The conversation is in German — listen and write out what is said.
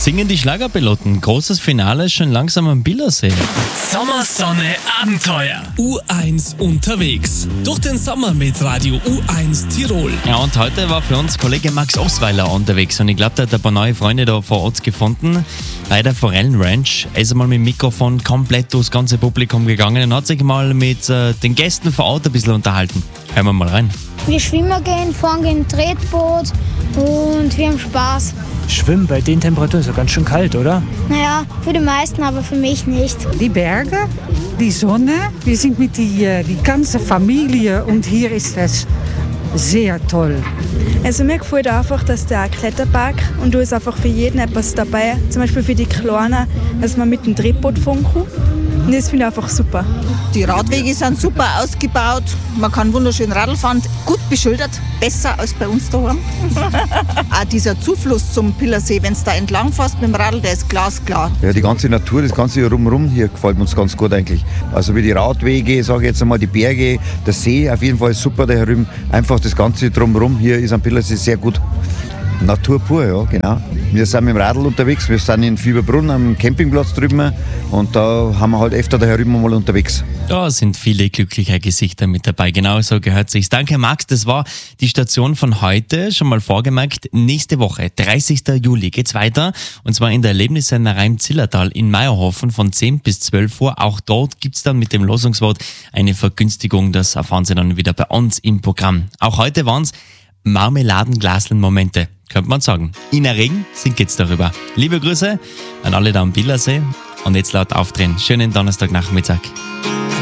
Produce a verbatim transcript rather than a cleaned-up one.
Singen die Schlagerpiloten. Großes Finale schon langsam am Billersee. Sommersonne Abenteuer. U eins unterwegs. Durch den Sommer mit Radio U eins Tirol. Ja, und heute war für uns Kollege Max Osweiler unterwegs und ich glaube, der hat ein paar neue Freunde da vor Ort gefunden. Bei der Forellenranch. Er ist einmal mit dem Mikrofon komplett durchs ganze Publikum gegangen und hat sich mal mit äh, den Gästen vor Ort ein bisschen unterhalten. Hören wir mal rein. Wir schwimmen gehen, fahren gehen Tretboot und wir haben Spaß. Schwimmen bei den Temperaturen ist ja ganz schön kalt, oder? Naja, für die meisten, aber für mich nicht. Die Berge, die Sonne, wir sind mit die, die ganze Familie und hier ist es sehr toll. Also mir gefällt einfach, dass der Kletterpark und da ist einfach für jeden etwas dabei. Zum Beispiel für die Kleinen, dass man mit dem Tretboot fahren kann. Und das finde ich einfach super. Die Radwege sind super ausgebaut, man kann wunderschön Radl fahren, gut beschildert, besser als bei uns daheim. Auch dieser Zufluss zum Pillersee, wenn du da entlang fährst mit dem Radl, der ist glasklar. Ja, die ganze Natur, das ganze Rumrum hier gefällt uns ganz gut eigentlich. Also wie die Radwege, sage ich jetzt einmal, die Berge, der See auf jeden Fall super da herüben. Einfach das ganze Drumrum hier ist am Pillersee sehr gut. Natur pur, ja, genau. Wir sind mit dem Radl unterwegs, wir sind in Fieberbrunn am Campingplatz drüben und da haben wir halt öfter da herüben mal unterwegs. Da sind viele glückliche Gesichter mit dabei, genau so gehört sich's. Danke Max, das war die Station von heute, schon mal vorgemerkt. Nächste Woche, dreißigsten Juli, geht's weiter und zwar in der Erlebnissennerei im Zillertal in Meierhofen von zehn bis zwölf Uhr. Auch dort gibt's dann mit dem Losungswort eine Vergünstigung, das erfahren Sie dann wieder bei uns im Programm. Auch heute waren's Marmeladenglaseln-Momente, könnte man sagen. Ina Regen singt jetzt darüber. Liebe Grüße an alle da am Billersee und jetzt laut aufdrehen. Schönen Donnerstagnachmittag.